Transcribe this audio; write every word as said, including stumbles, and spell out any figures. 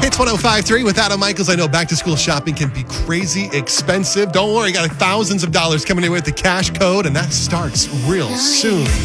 Hits one oh five point three with Adam Michaels. I know back to school shopping can be crazy expensive. Don't worry, got thousands of dollars coming in with the cash code, and that starts real soon.